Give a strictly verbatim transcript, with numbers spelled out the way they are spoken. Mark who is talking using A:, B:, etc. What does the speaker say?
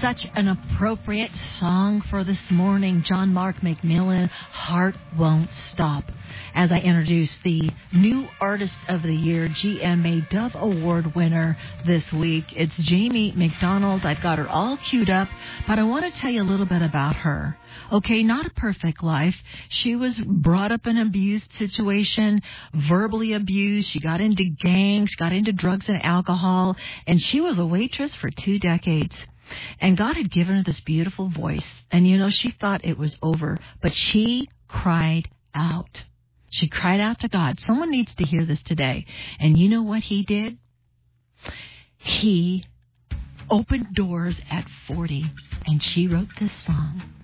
A: such an appropriate song for this morning. John Mark McMillan, Heart Won't Stop. As I introduce the new Artist of the Year, G M A Dove Award winner this week. It's Jamie McDonald. I've got her all queued up, but I want to tell you a little bit about her. Okay, not a perfect life. She was brought up in an abused situation, verbally abused. She got into gangs, got into drugs and alcohol, and she was a waitress for two decades. And God had given her this beautiful voice. And, you know, she thought it was over, but she cried out. She cried out to God. Someone needs to hear this today. And you know what he did? He opened doors at forty, and she wrote this song.